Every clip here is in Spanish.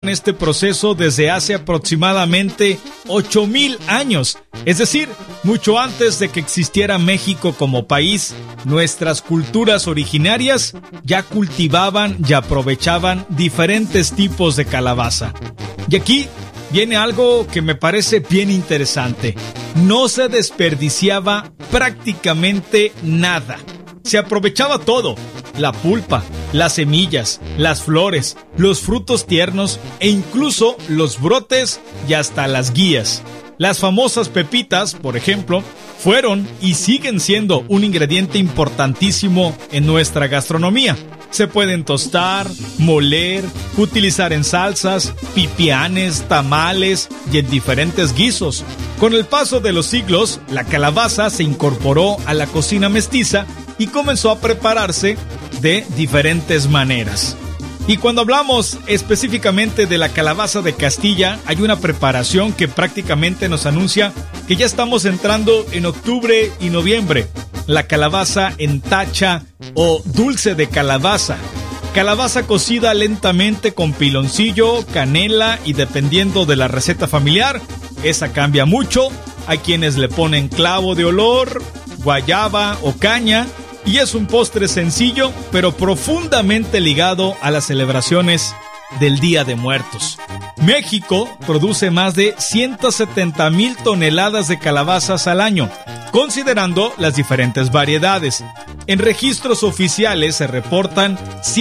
este proceso desde hace aproximadamente 8,000 años, es decir, mucho antes de que existiera México como país. Nuestras culturas originarias ya cultivaban y aprovechaban diferentes tipos de calabaza. Y aquí viene algo que me parece bien interesante. No se desperdiciaba prácticamente nada. Se aprovechaba todo: la pulpa, las semillas, las flores, los frutos tiernos e incluso los brotes y hasta las guías. Las famosas pepitas, por ejemplo, fueron y siguen siendo un ingrediente importantísimo en nuestra gastronomía. Se pueden tostar, moler, utilizar en salsas, pipianes, tamales y en diferentes guisos. Con el paso de los siglos, la calabaza se incorporó a la cocina mestiza y comenzó a prepararse de diferentes maneras. Y cuando hablamos específicamente de la calabaza de Castilla, hay una preparación que prácticamente nos anuncia que ya estamos entrando en octubre y noviembre. La calabaza en tacha o dulce de calabaza. Calabaza cocida lentamente con piloncillo, canela y dependiendo de la receta familiar, esa cambia mucho. Hay quienes le ponen clavo de olor, guayaba o caña. Y es un postre sencillo, pero profundamente ligado a las celebraciones del Día de Muertos. México produce más de 170,000 toneladas de calabazas al año, considerando las diferentes variedades. En registros oficiales se reportan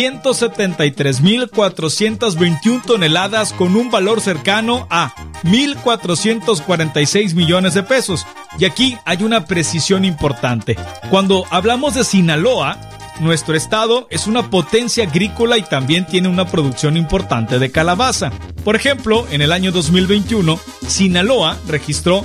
173,421 toneladas con un valor cercano a 1,446 millones de pesos. Y aquí hay una precisión importante. Cuando hablamos de Sinaloa, nuestro estado es una potencia agrícola y también tiene una producción importante de calabaza. Por ejemplo, en el año 2021, Sinaloa registró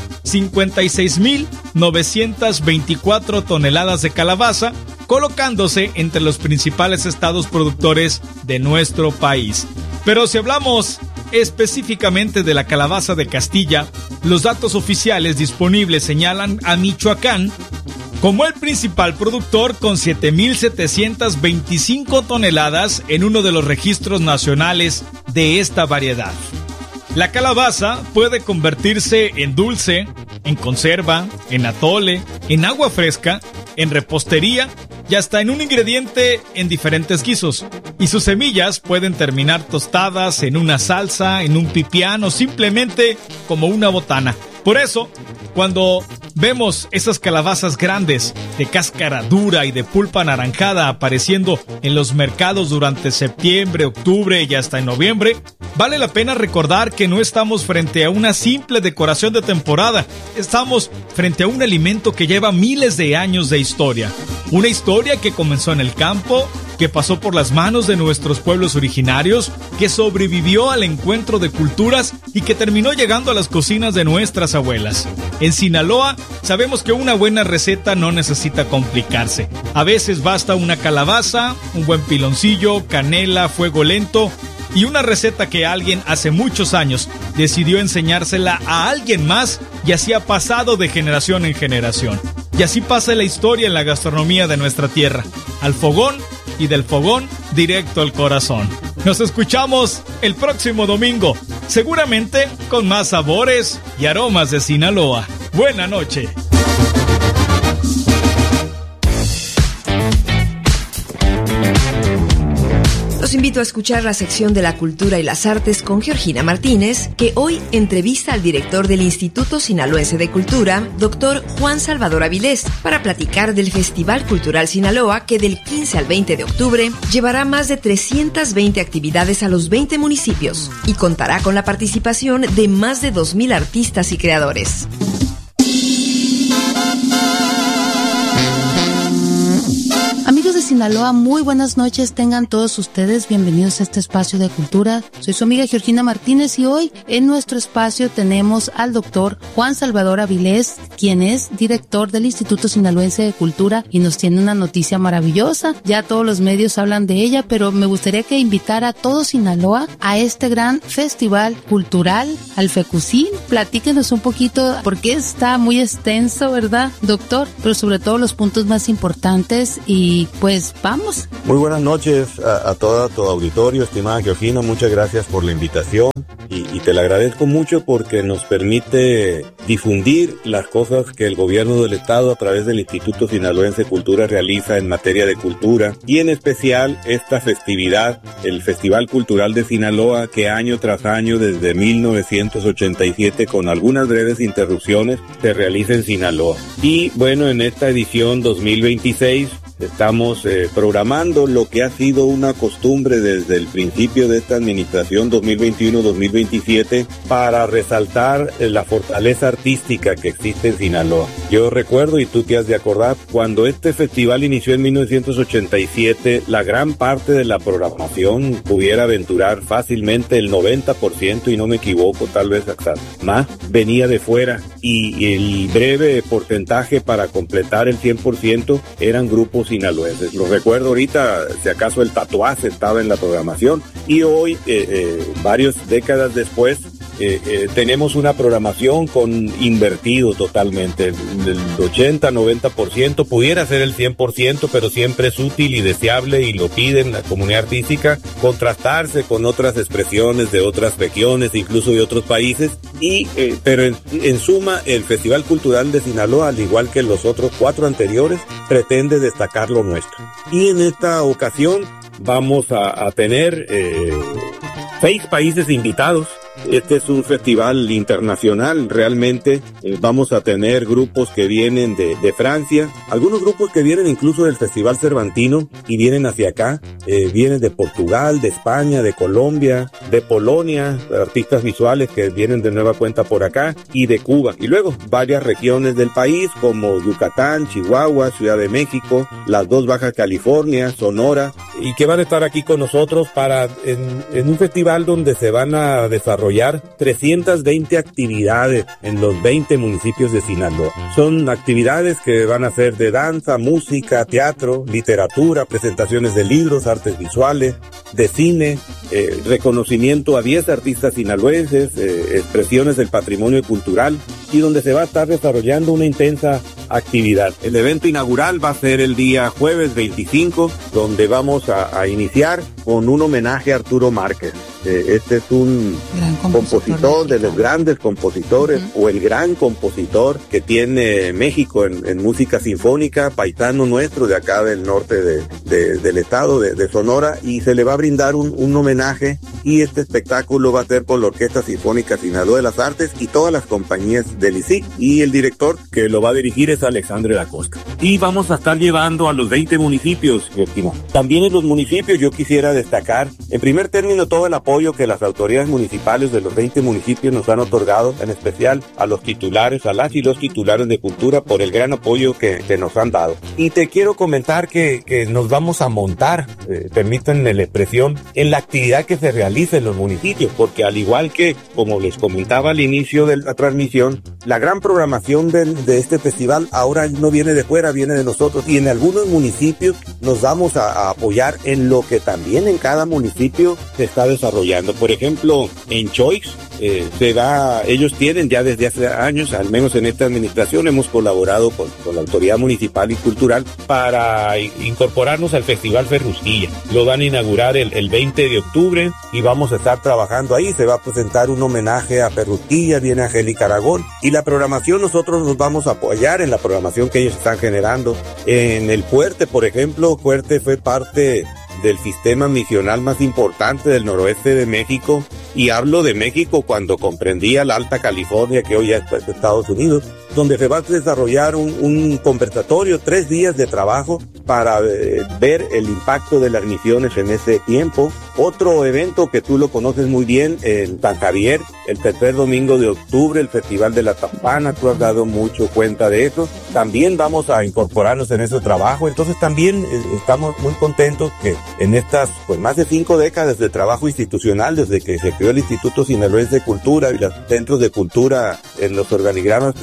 56,924 toneladas de calabaza, colocándose entre los principales estados productores de nuestro país. Pero si hablamos específicamente de la calabaza de Castilla, los datos oficiales disponibles señalan a Michoacán como el principal productor con 7,725 toneladas en uno de los registros nacionales de esta variedad. La calabaza puede convertirse en dulce, en conserva, en atole, en agua fresca, en repostería y hasta en un ingrediente en diferentes guisos. Y sus semillas pueden terminar tostadas en una salsa, en un pipián o simplemente como una botana. Por eso, cuando vemos esas calabazas grandes de cáscara dura y de pulpa anaranjada apareciendo en los mercados durante septiembre, octubre y hasta en noviembre, vale la pena recordar que no estamos frente a una simple decoración de temporada. Estamos frente a un alimento que lleva miles de años de historia. Una historia que comenzó en el campo, que pasó por las manos de nuestros pueblos originarios, que sobrevivió al encuentro de culturas y que terminó llegando a las cocinas de nuestras abuelas. En Sinaloa sabemos que una buena receta no necesita complicarse. A veces basta una calabaza, un buen piloncillo, canela, fuego lento y una receta que alguien hace muchos años decidió enseñársela a alguien más y así ha pasado de generación en generación. Y así pasa la historia en la gastronomía de nuestra tierra. Al fogón y del fogón directo al corazón. Nos escuchamos el próximo domingo, seguramente con más sabores y aromas de Sinaloa. Buena noche. Los invito a escuchar la sección de la cultura y las artes con Georgina Martínez, que hoy entrevista al director del Instituto Sinaloense de Cultura, Dr. Juan Salvador Avilés, para platicar del Festival Cultural Sinaloa, que del 15 al 20 de octubre llevará más de 320 actividades a los 20 municipios y contará con la participación de más de 2,000 artistas y creadores. Amigos de Sinaloa, muy buenas noches, tengan todos ustedes bienvenidos a este espacio de cultura. Soy su amiga Georgina Martínez y hoy en nuestro espacio tenemos al doctor Juan Salvador Avilés, quien es director del Instituto Sinaloense de Cultura y nos tiene una noticia maravillosa. Ya todos los medios hablan de ella, pero me gustaría que invitara a todo Sinaloa a este gran festival cultural, al FECUCIN. Platíquenos un poquito, porque está muy extenso, ¿verdad, doctor? Pero sobre todo los puntos más importantes y pues pues vamos. Muy buenas noches a todo tu auditorio, estimada Georgina, muchas gracias por la invitación y te la agradezco mucho porque nos permite difundir las cosas que el gobierno del estado a través del Instituto Sinaloense de Cultura realiza en materia de cultura y en especial esta festividad, el Festival Cultural de Sinaloa, que año tras año desde 1987 con algunas breves interrupciones se realiza en Sinaloa. Y bueno, en esta edición 2026 estamos programando lo que ha sido una costumbre desde el principio de esta administración 2021-2027 para resaltar la fortaleza artística que existe en Sinaloa. Yo recuerdo, y tú te has de acordar, cuando este festival inició en 1987, la gran parte de la programación, pudiera aventurar fácilmente el 90%, y no me equivoco, tal vez más, venía de fuera, y el breve porcentaje para completar el 100% eran grupos sinaloenses. Lo recuerdo ahorita, si acaso el Tatuaje estaba en la programación, y hoy, varias décadas después, tenemos una programación con invertido totalmente, el 80-90%, pudiera ser el 100%, pero siempre es útil y deseable, y lo piden la comunidad artística, contrastarse con otras expresiones de otras regiones, incluso de otros países, pero en suma, el Festival Cultural de Sinaloa, al igual que los otros 4 anteriores, pretende destacar lo nuestro. Y en esta ocasión vamos a tener 6 países invitados. Este es un festival internacional, realmente vamos a tener grupos que vienen de Francia, algunos grupos que vienen incluso del Festival Cervantino y vienen hacia acá, vienen de Portugal, de España, de Colombia, de Polonia, artistas visuales que vienen de nueva cuenta por acá, y de Cuba, y luego varias regiones del país como Yucatán, Chihuahua, Ciudad de México, las 2 Baja California, Sonora, y que van a estar aquí con nosotros en un festival donde se van a desarrollar 320 actividades en los 20 municipios de Sinaloa. Son actividades que van a ser de danza, música, teatro, literatura, presentaciones de libros, artes visuales, de cine, reconocimiento a 10 artistas sinaloenses, expresiones del patrimonio cultural, y donde se va a estar desarrollando una intensa actividad. El evento inaugural va a ser el día jueves 25, donde vamos a iniciar con un homenaje a Arturo Márquez. Este es un compositor de los grandes compositores, o el gran compositor que tiene México en música sinfónica, paisano nuestro de acá del norte del estado de Sonora, y se le va a brindar un homenaje, y este espectáculo va a ser con la Orquesta Sinfónica Sinaloa de las Artes y todas las compañías del ICIC, y el director que lo va a dirigir es Alexandre Lacosta. Y vamos a estar llevando a los 20 municipios. También en los municipios yo quisiera destacar, en primer término, todo el apoyo que las autoridades municipales de los 20 municipios nos han otorgado, en especial a los titulares, a las y los titulares de cultura, por el gran apoyo que nos han dado. Y te quiero comentar que nos vamos a montar, permítanme la expresión, en la actividad que se realiza en los municipios, porque al igual que, como les comentaba al inicio de la transmisión, la gran programación de este festival ahora no viene de fuera, viene de nosotros, y en algunos municipios nos vamos a apoyar en lo que también en cada municipio se está desarrollando. Por ejemplo, en Choix, ellos tienen ya desde hace años, al menos en esta administración, hemos colaborado con la autoridad municipal y cultural para incorporarnos al Festival Ferrusquilla. Lo van a inaugurar el 20 de octubre y vamos a estar trabajando ahí. Se va a presentar un homenaje a Ferrusquilla, viene Angélica Aragón, y la programación, nosotros nos vamos a apoyar en la programación que ellos están generando. En el Fuerte, por ejemplo, Fuerte fue parte del sistema misional más importante del noroeste de México, y hablo de México cuando comprendía la Alta California, que hoy es Estados Unidos, donde se va a desarrollar un conversatorio, 3 días de trabajo para ver el impacto de las misiones en ese tiempo. Otro evento que tú lo conoces muy bien, en San Javier, el tercer domingo de octubre, el Festival de la Campana, tú has dado mucho cuenta de eso. También vamos a incorporarnos en ese trabajo, entonces también estamos muy contentos que en estas más de 5 décadas de trabajo institucional, desde que se creó el Instituto Sinaloense de Cultura y los centros de cultura en los organigramas de los municipios,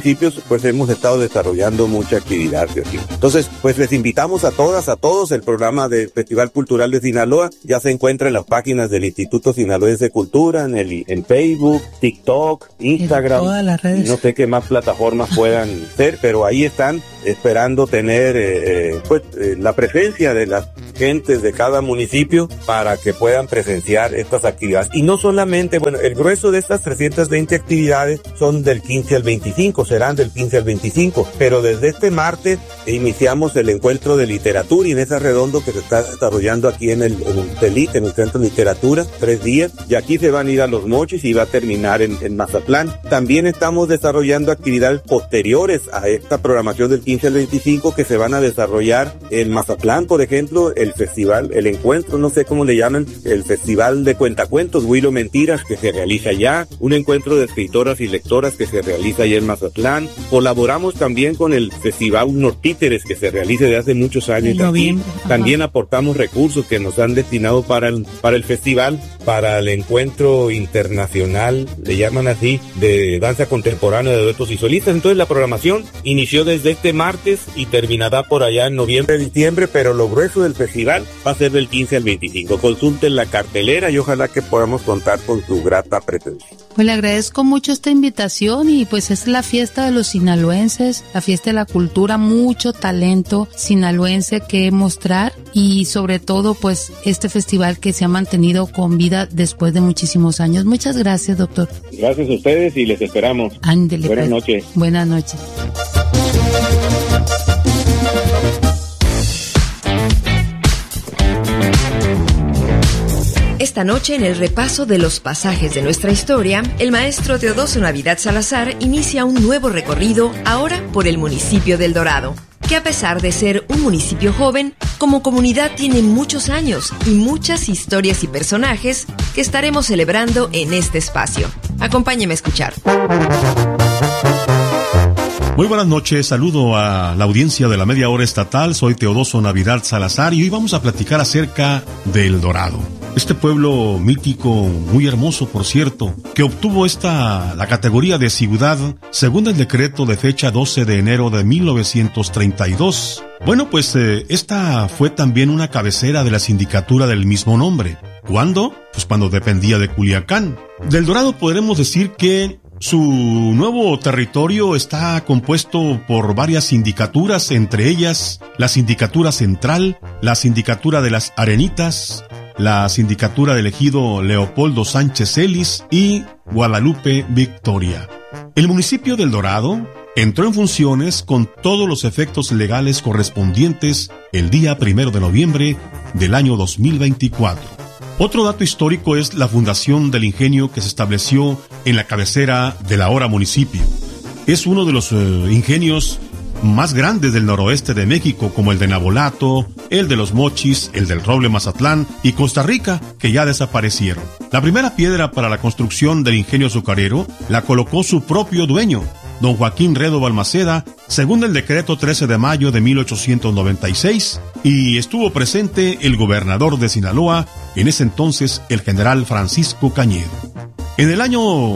municipios pues hemos estado desarrollando mucha actividad. Entonces pues les invitamos a todas, a todos. El programa del Festival Cultural de Sinaloa ya se encuentra en las páginas del Instituto Sinaloense de Cultura, en Facebook, TikTok, Instagram, todas las redes. No sé qué más plataformas puedan ser, pero ahí están esperando tener la presencia de las gentes de cada municipio para que puedan presenciar estas actividades. Y no solamente, el grueso de estas 320 actividades son del 15 al 25, serán del 15 al 25, pero desde este martes iniciamos el encuentro de literatura y mesa redondo que se está desarrollando aquí en el CELIT, en el Centro de Literatura, 3 días, y aquí se van a ir a Los Mochis y va a terminar en Mazatlán. También estamos desarrollando actividades posteriores a esta programación del 15 al 25 que se van a desarrollar en Mazatlán, por ejemplo, el festival, el encuentro, no sé cómo le llaman, el festival de cuentacuentos, Huilo Mentiras, que se realiza allá, un encuentro de escritoras y lectoras que se realiza allá en Mazatlán. Colaboramos también con el festival Nortíteres que se realiza desde hace muchos años aquí. También aportamos recursos que nos han destinado para el festival, para el encuentro internacional, le llaman así, de danza contemporánea de duetos y solistas. Entonces la programación inició desde este martes y terminará por allá en noviembre, diciembre, pero lo grueso del festival va a ser del 15 al 25. Consulten la cartelera y ojalá que podamos contar con su grata presencia. Pues le agradezco mucho esta invitación y pues es la fiesta de los sinaloenses, la fiesta de la cultura, mucho talento sinaloense que mostrar y sobre todo pues este festival que se ha mantenido con vida después de muchísimos años. Muchas gracias, doctor. Gracias a ustedes y les esperamos. Ándele, buenas noches. Buenas noches. Esta noche, en el repaso de los pasajes de nuestra historia, el maestro Teodoso Navidad Salazar inicia un nuevo recorrido, ahora por el municipio de El Dorado, que a pesar de ser un municipio joven, como comunidad tiene muchos años y muchas historias y personajes que estaremos celebrando en este espacio. Acompáñeme a escuchar. Muy buenas noches, saludo a la audiencia de la Media Hora Estatal, soy Teodoso Navidad Salazar y hoy vamos a platicar acerca de El Dorado. Este pueblo mítico, muy hermoso por cierto, que obtuvo la categoría de ciudad según el decreto de fecha 12 de enero de 1932. Bueno, pues esta fue también una cabecera de la sindicatura del mismo nombre. ¿Cuándo? Pues cuando dependía de Culiacán. Del Dorado podremos decir que su nuevo territorio está compuesto por varias sindicaturas, entre ellas la Sindicatura Central, la Sindicatura de las Arenitas, la Sindicatura del Ejido Leopoldo Sánchez Celis y Guadalupe Victoria. El municipio del Dorado entró en funciones con todos los efectos legales correspondientes el día 1 de noviembre del año 2024. Otro dato histórico es la fundación del ingenio que se estableció en la cabecera del ahora municipio. Es uno de los ingenios más grandes del noroeste de México, como el de Nabolato, el de Los Mochis, el del Roble Mazatlán y Costa Rica, que ya desaparecieron. La primera piedra para la construcción del ingenio azucarero la colocó su propio dueño, don Joaquín Redo Balmaceda, según el decreto 13 de mayo de 1896, y estuvo presente el gobernador de Sinaloa, en ese entonces el general Francisco Cañedo. En el año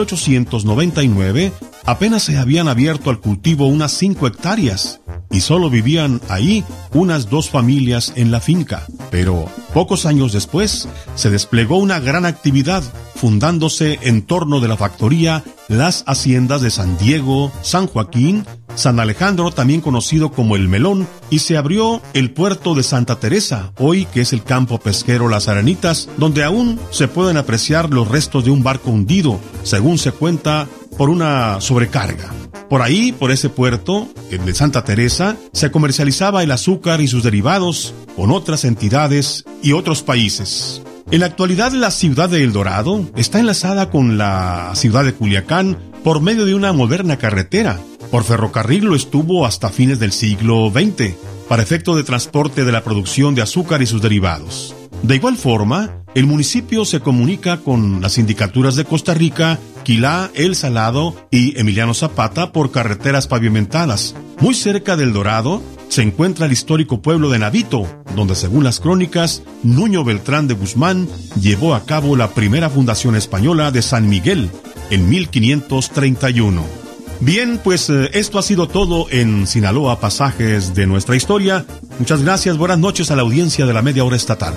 1899, apenas se habían abierto al cultivo unas 5 hectáreas, y solo vivían ahí unas 2 familias en la finca. Pero pocos años después se desplegó una gran actividad, fundándose en torno de la factoría las haciendas de San Diego, San Joaquín, San Alejandro, también conocido como El Melón, y se abrió el puerto de Santa Teresa, hoy que es el campo pesquero Las Arenitas, donde aún se pueden apreciar los restos de un barco hundido, según se cuenta, por una sobrecarga. Por ahí, por ese puerto, el de Santa Teresa, se comercializaba el azúcar y sus derivados con otras entidades y otros países. En la actualidad, la ciudad de El Dorado está enlazada con la ciudad de Culiacán por medio de una moderna carretera. Por ferrocarril lo estuvo hasta fines del siglo XX, para efecto de transporte de la producción de azúcar y sus derivados. De igual forma, el municipio se comunica con las sindicaturas de Costa Rica, Quilá, El Salado y Emiliano Zapata por carreteras pavimentadas. Muy cerca del Dorado se encuentra el histórico pueblo de Navito, donde según las crónicas, Nuño Beltrán de Guzmán llevó a cabo la primera fundación española de San Miguel en 1531. Bien, pues esto ha sido todo en Sinaloa, pasajes de nuestra historia. Muchas gracias, buenas noches a la audiencia de la Media Hora Estatal.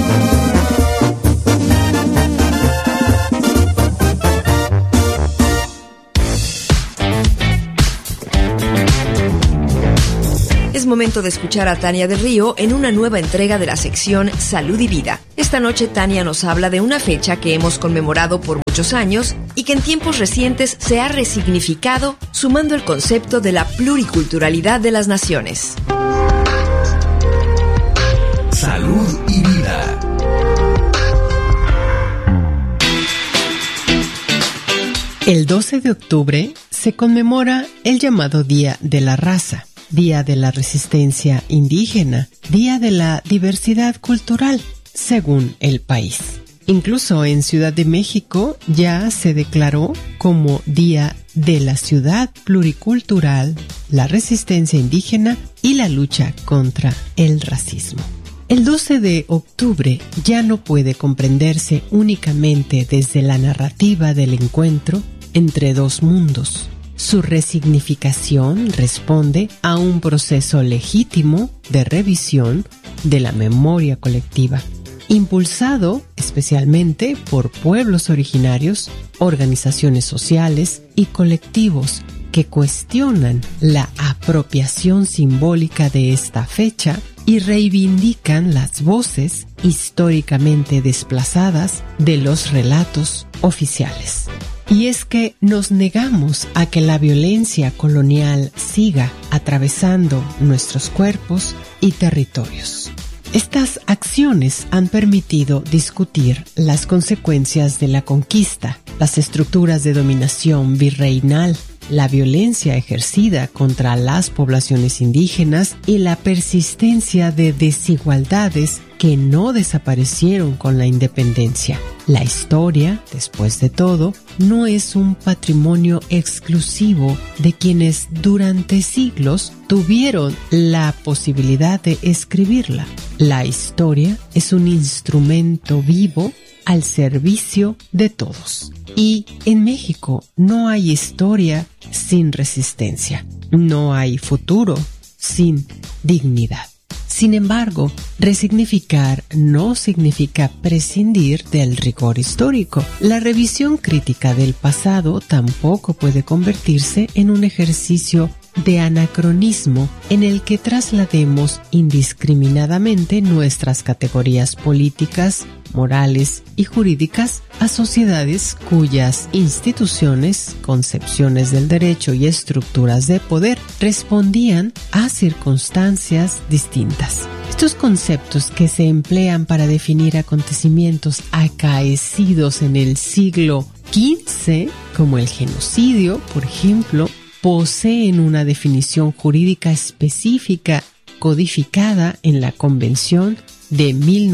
Es momento de escuchar a Tania del Río en una nueva entrega de la sección Salud y Vida. Esta noche Tania nos habla de una fecha que hemos conmemorado por muchos años y que en tiempos recientes se ha resignificado sumando el concepto de la pluriculturalidad de las naciones. Salud y Vida. El 12 de octubre se conmemora el llamado Día de la Raza, Día de la Resistencia Indígena, Día de la Diversidad Cultural, según el país. Incluso en Ciudad de México ya se declaró como Día de la Ciudad Pluricultural, la Resistencia Indígena y la lucha contra el racismo. El 12 de octubre ya no puede comprenderse únicamente desde la narrativa del encuentro entre dos mundos. Su resignificación responde a un proceso legítimo de revisión de la memoria colectiva, impulsado especialmente por pueblos originarios, organizaciones sociales y colectivos que cuestionan la apropiación simbólica de esta fecha y reivindican las voces históricamente desplazadas de los relatos oficiales. Y es que nos negamos a que la violencia colonial siga atravesando nuestros cuerpos y territorios. Estas acciones han permitido discutir las consecuencias de la conquista, las estructuras de dominación virreinal, la violencia ejercida contra las poblaciones indígenas y la persistencia de desigualdades que no desaparecieron con la independencia. La historia, después de todo, no es un patrimonio exclusivo de quienes durante siglos tuvieron la posibilidad de escribirla. La historia es un instrumento vivo al servicio de todos. Y en México no hay historia sin resistencia, no hay futuro sin dignidad. Sin embargo, resignificar no significa prescindir del rigor histórico. La revisión crítica del pasado tampoco puede convertirse en un ejercicio de anacronismo en el que traslademos indiscriminadamente nuestras categorías políticas, morales y jurídicas a sociedades cuyas instituciones, concepciones del derecho y estructuras de poder respondían a circunstancias distintas. Estos conceptos que se emplean para definir acontecimientos acaecidos en el siglo XV, como el genocidio, por ejemplo, poseen una definición jurídica específica codificada en la Convención de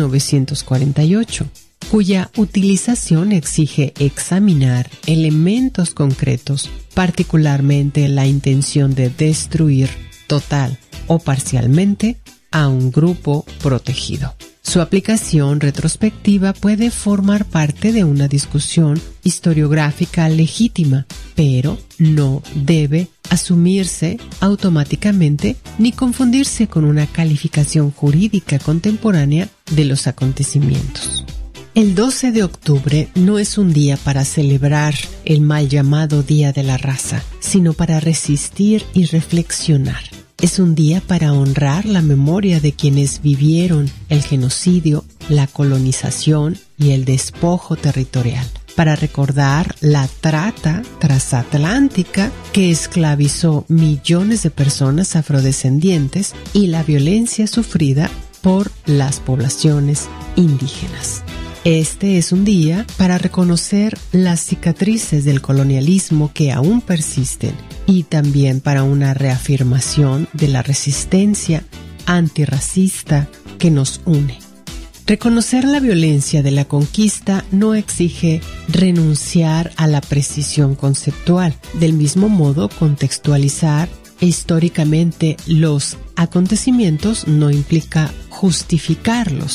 1948, cuya utilización exige examinar elementos concretos, particularmente la intención de destruir total o parcialmente a un grupo protegido. Su aplicación retrospectiva puede formar parte de una discusión historiográfica legítima, pero no debe asumirse automáticamente ni confundirse con una calificación jurídica contemporánea de los acontecimientos. El 12 de octubre no es un día para celebrar el mal llamado Día de la Raza, sino para resistir y reflexionar. Es un día para honrar la memoria de quienes vivieron el genocidio, la colonización y el despojo territorial, para recordar la trata transatlántica que esclavizó millones de personas afrodescendientes y la violencia sufrida por las poblaciones indígenas. Este es un día para reconocer las cicatrices del colonialismo que aún persisten y también para una reafirmación de la resistencia antirracista que nos une. Reconocer la violencia de la conquista no exige renunciar a la precisión conceptual. Del mismo modo, contextualizar históricamente los acontecimientos no implica justificarlos.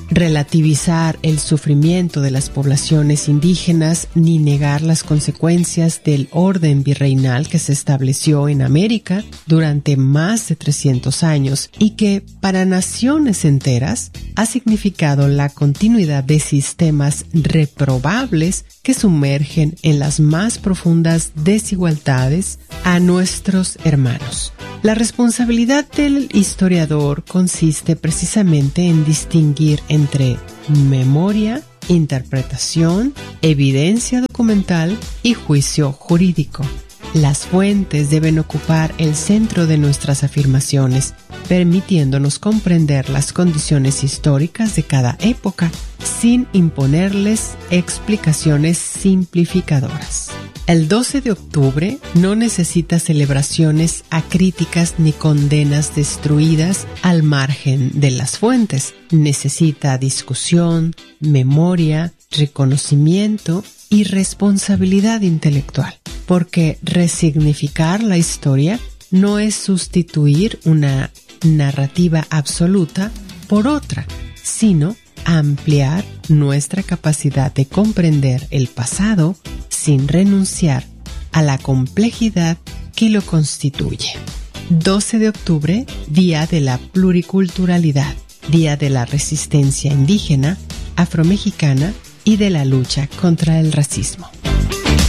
relativizar el sufrimiento de las poblaciones indígenas ni negar las consecuencias del orden virreinal que se estableció en América durante más de 300 años y que para naciones enteras ha significado la continuidad de sistemas reprobables que sumergen en las más profundas desigualdades a nuestros hermanos. La responsabilidad del historiador consiste precisamente en distinguir entre memoria, interpretación, evidencia documental y juicio jurídico. Las fuentes deben ocupar el centro de nuestras afirmaciones, permitiéndonos comprender las condiciones históricas de cada época, sin imponerles explicaciones simplificadoras. El 12 de octubre no necesita celebraciones acríticas ni condenas destruidas al margen de las fuentes. Necesita discusión, memoria, reconocimiento y responsabilidad intelectual. Porque resignificar la historia no es sustituir una narrativa absoluta por otra, sino ampliar nuestra capacidad de comprender el pasado sin renunciar a la complejidad que lo constituye. 12 de octubre, Día de la Pluriculturalidad, Día de la Resistencia Indígena, Afromexicana y de la lucha contra el racismo.